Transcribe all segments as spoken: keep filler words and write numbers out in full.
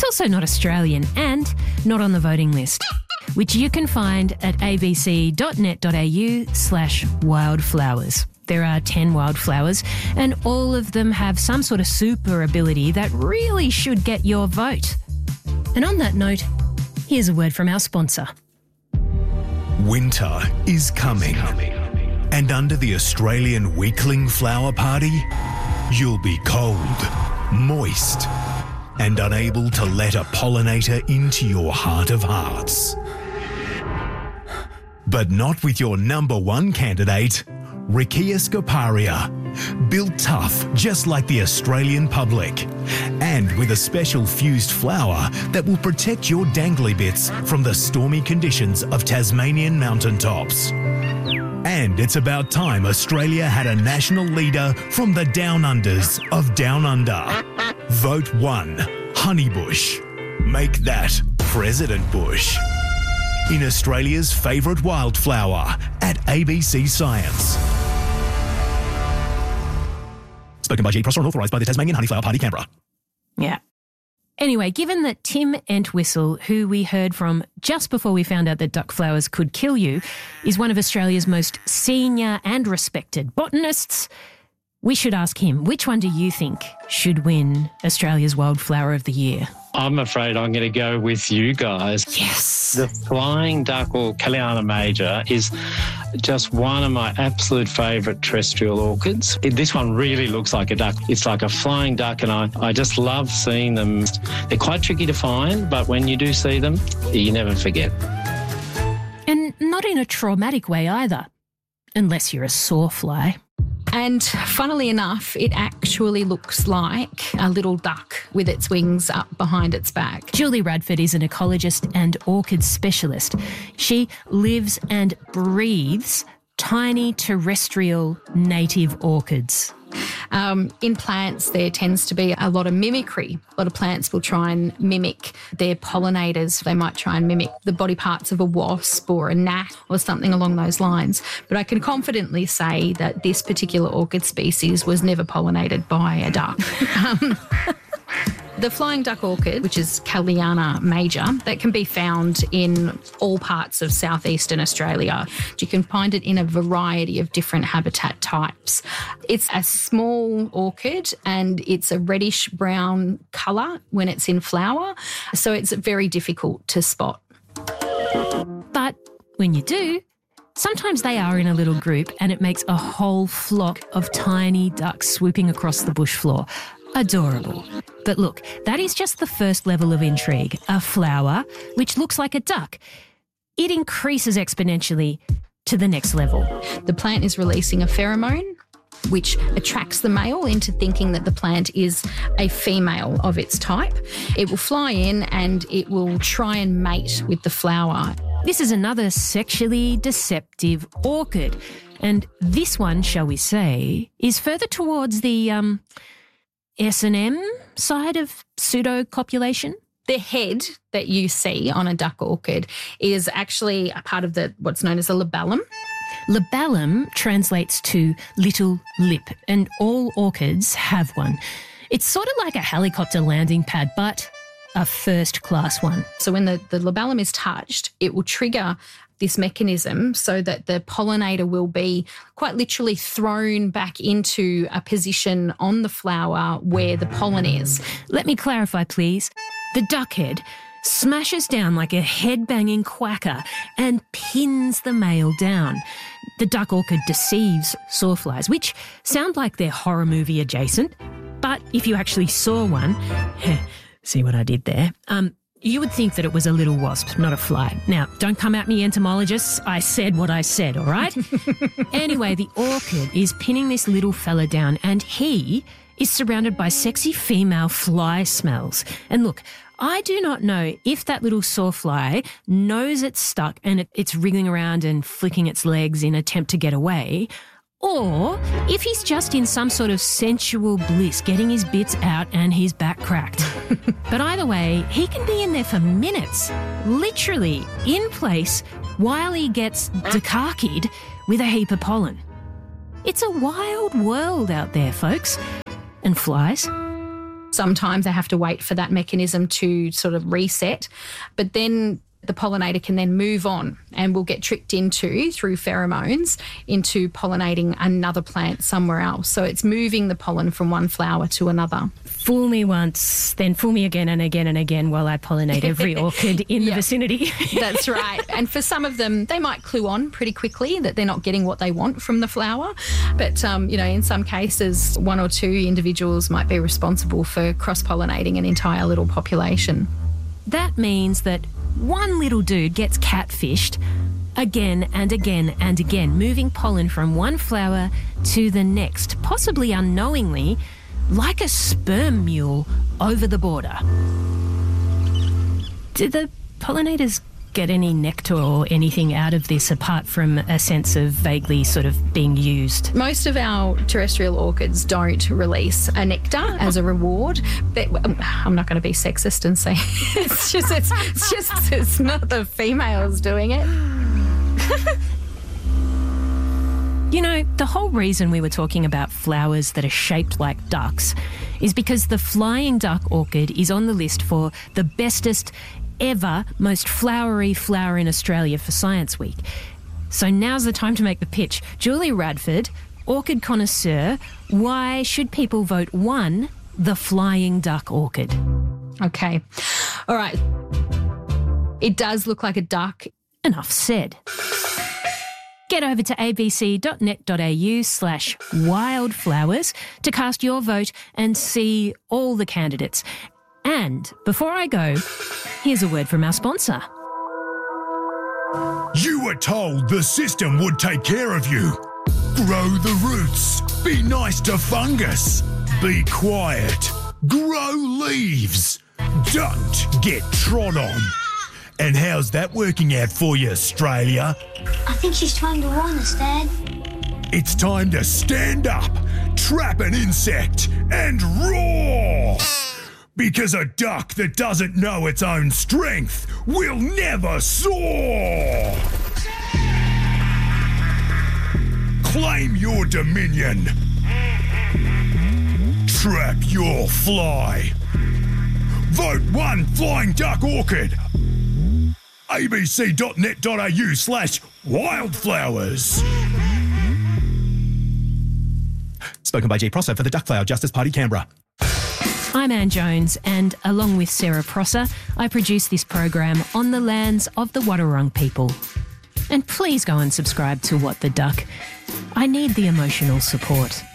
It's also not Australian and not on the voting list, which you can find at abc.net.au slash wildflowers. There are ten wildflowers, and all of them have some sort of super ability that really should get your vote. And on that note, here's a word from our sponsor. Winter is coming, and under the Australian Weakling Flower Party, you'll be cold, moist, and unable to let a pollinator into your heart of hearts. But not with your number one candidate, Riccia scoparia, built tough just like the Australian public, and with a special fused flower that will protect your dangly bits from the stormy conditions of Tasmanian mountaintops. And it's about time Australia had a national leader from the Down Unders of Down Under. Vote one, Honeybush. Make that President Bush. In Australia's favourite wildflower at A B C Science. Spoken by G. Prosser and authorised by the Tasmanian Honeyflower Party, Canberra. Yeah. Anyway, given that Tim Entwistle, who we heard from just before we found out that duck flowers could kill you, is one of Australia's most senior and respected botanists, we should ask him, which one do you think should win Australia's Wildflower of the Year? I'm afraid I'm going to go with you guys. Yes. The flying duck, or Calliana major, is just one of my absolute favourite terrestrial orchids. It, this one really looks like a duck. It's like a flying duck, and I, I just love seeing them. They're quite tricky to find, but when you do see them, you never forget. And not in a traumatic way either, unless you're a sawfly. And funnily enough, it actually looks like a little duck with its wings up behind its back. Julie Radford is an ecologist and orchid specialist. She lives and breathes tiny terrestrial native orchids. Um, in plants, there tends to be a lot of mimicry. A lot of plants will try and mimic their pollinators. They might try and mimic the body parts of a wasp or a gnat or something along those lines. But I can confidently say that this particular orchid species was never pollinated by a duck. um, The flying duck orchid, which is Calliana major, that can be found in all parts of southeastern Australia. You can find it in a variety of different habitat types. It's a small orchid and it's a reddish brown colour when it's in flower, so it's very difficult to spot. But when you do, sometimes they are in a little group and it makes a whole flock of tiny ducks swooping across the bush floor. Adorable. But look, that is just the first level of intrigue. A flower, which looks like a duck. It increases exponentially to the next level. The plant is releasing a pheromone, which attracts the male into thinking that the plant is a female of its type. It will fly in and it will try and mate with the flower. This is another sexually deceptive orchid. And this one, shall we say, is further towards the um, S and M side of pseudo-copulation. The head that you see on a duck orchid is actually a part of the what's known as a labellum. Labellum translates to little lip, and all orchids have one. It's sort of like a helicopter landing pad, but a first-class one. So when the, the labellum is touched, it will trigger this mechanism so that the pollinator will be quite literally thrown back into a position on the flower where the pollen is. Let me clarify, please. The duck head smashes down like a head-banging quacker and pins the male down. The duck orchid deceives sawflies, which sound like they're horror movie adjacent, but if you actually saw one, see what I did there, um, you would think that it was a little wasp, not a fly. Now, don't come at me, entomologists. I said what I said, all right? Anyway, the orchid is pinning this little fella down and he is surrounded by sexy female fly smells. And look, I do not know if that little sawfly knows it's stuck and it, it's wriggling around and flicking its legs in attempt to get away, or if he's just in some sort of sensual bliss, getting his bits out and his back cracked. But either way, he can be in there for minutes, literally in place, while he gets dukakied with a heap of pollen. It's a wild world out there, folks. And flies. Sometimes they have to wait for that mechanism to sort of reset, but then the pollinator can then move on and will get tricked into, through pheromones, into pollinating another plant somewhere else. So it's moving the pollen from one flower to another. Fool me once, then fool me again and again and again while I pollinate every orchid in the Yep. vicinity. That's right. And for some of them, they might clue on pretty quickly that they're not getting what they want from the flower. But, um, you know, in some cases, one or two individuals might be responsible for cross-pollinating an entire little population. That means that one little dude gets catfished again and again and again, moving pollen from one flower to the next, possibly unknowingly, like a sperm mule over the border. Do the pollinators get any nectar or anything out of this apart from a sense of vaguely sort of being used? Most of our terrestrial orchids don't release a nectar as a reward. But I'm not going to be sexist and say it's just it's, it's just it's not the females doing it. You know, the whole reason we were talking about flowers that are shaped like ducks is because the flying duck orchid is on the list for the bestest ever, most flowery flower in Australia for Science Week. So now's the time to make the pitch. Julie Radford, orchid connoisseur, why should people vote one, the flying duck orchid? Okay. All right. It does look like a duck. Enough said. Get over to abc.net.au slash wildflowers to cast your vote and see all the candidates. And before I go, here's a word from our sponsor. You were told the system would take care of you. Grow the roots. Be nice to fungus. Be quiet. Grow leaves. Don't get trod on. And how's that working out for you, Australia? I think she's trying to warn us, Dad. It's time to stand up, trap an insect, and roar! Because a duck that doesn't know its own strength will never soar! Claim your dominion. Trap your fly. Vote one flying duck orchid. abc.net.au slash wildflowers. Spoken by G. Prosser for the Duck Flower Justice Party, Canberra. I'm Anne Jones, and along with Sarah Prosser, I produce this program on the lands of the Wadawurrung people. And please go and subscribe to What the Duck. I need the emotional support.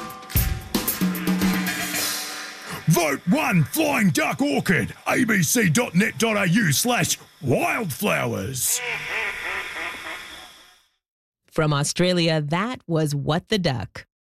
Vote one flying duck orchid. abc.net.au slash wildflowers. From Australia, that was What the Duck.